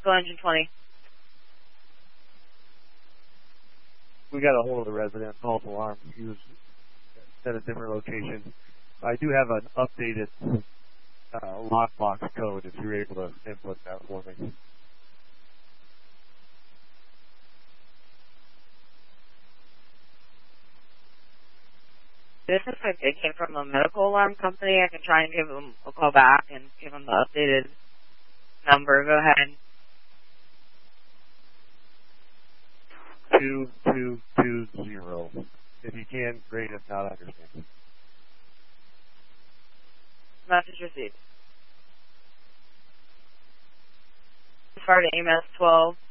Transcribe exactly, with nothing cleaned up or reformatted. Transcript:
Echo Engine twenty. We got a hold of the resident, false alarm. He was at a different location. I do have an updated uh, lockbox code if you're able to input that for me. This looks like it came from a medical alarm company. I can try and give them a call back and give them the updated number. Go ahead. two two two zero. If you can, great. If not, I understand. Message received. Far to A M S twelve.